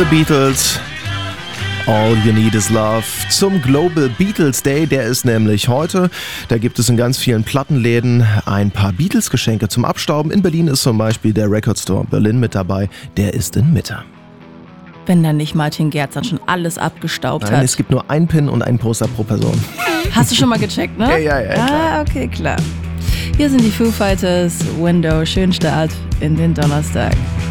The Beatles. All You Need Is Love zum Global Beatles Day, der ist nämlich heute. Da gibt es in ganz vielen Plattenläden ein paar Beatles-Geschenke zum Abstauben. In Berlin ist zum Beispiel der Record Store Berlin mit dabei, der ist in Mitte. Wenn dann nicht Martin Gerz dann schon alles abgestaubt hat. Nein, es gibt nur ein Pin und ein Poster pro Person. Hast du schon mal gecheckt, ne? Ja, klar. Okay, klar. Hier sind die Foo Fighters, Window, schönen Start in den Donnerstag.